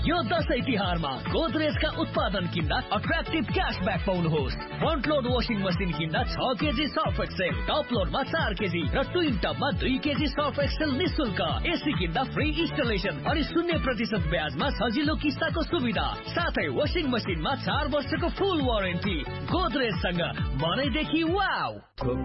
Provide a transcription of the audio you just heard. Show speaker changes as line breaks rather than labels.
यो दशैं तिहारमा गोदरेजका उत्पादन किन्दा attractive क्याशब्याक पाउनुहोस्। Front load washing machine किन्दा 6 KG Surf Excel, top लोडमा 4 KG र ट्विन टपमा 2 केजी सर्फ एक्सेल निशुल्क। एसी किन्दा फ्री इन्स्टलेसन अनि 0% ब्याजमा सजिलो किस्ताको सुविधा, साथै वाशिङ मसिनमा 4 वर्षको फुल वारेन्टी। गोदरेजसँग मनैदेखि वाउ।